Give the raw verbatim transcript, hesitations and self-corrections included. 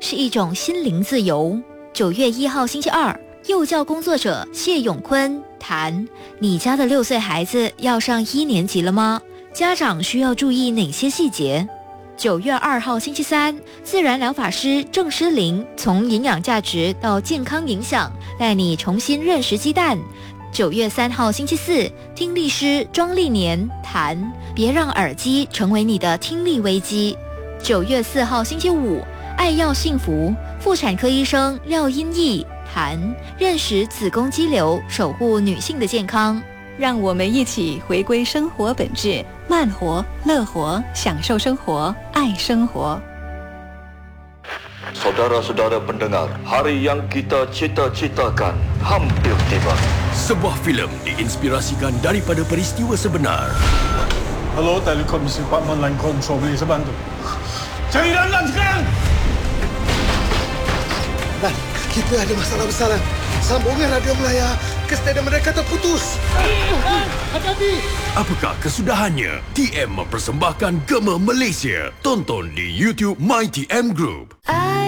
是一种心灵自由。九月一号星期二，幼教工作者谢永坤谈：你家的六岁孩子要上一年级了吗？家长需要注意哪些细节？九月二号星期三，自然疗法师郑诗玲从营养价值到健康影响，带你重新认识鸡蛋。九月三号星期四，听力师庄丽年谈：别让耳机成为你的听力危机。九月四号星期五，爱要幸福，妇产科医生廖英义谈：认识子宫肌瘤，守护女性的健康。 让我们一起回归生活本质，慢活、乐活，享受生活，爱生活。 Saudara-saudara pendengar, hari yang kita cita-citakan hampir tiba. Sebuah filem diinspirasikan daripada peristiwa sebenar. Hello, Telekomisi Department Line Control, boleh saya bantu? Cari Lan sekarang! Lan, kita ada masalah besar, Lan. Sambungan radio Melaya ke stadium mereka terputus. Hati-hati! Apakah kesudahannya? T M mempersembahkan Gema Malaysia. Tonton di YouTube My T M Group.